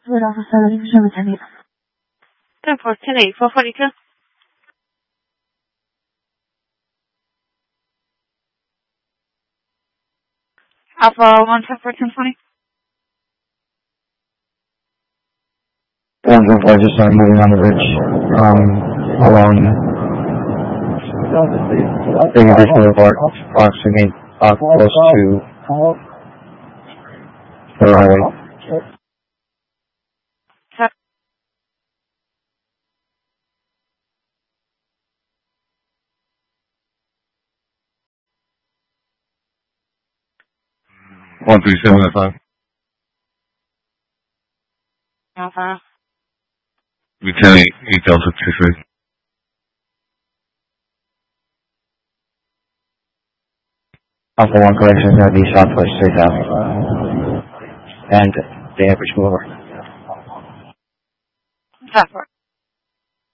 Good Alpha 7, Jimmy. 10-4, 442. Alpha 1, 10-4, 1020. 1-4, just started moving on the ridge, along the English Boulevard, approximately close to the highway. 137 at 5. Alpha. Lieutenant 8 Delta 23. Alpha 1 correction is going to be Southwest 3000 and the average mover. 10-4.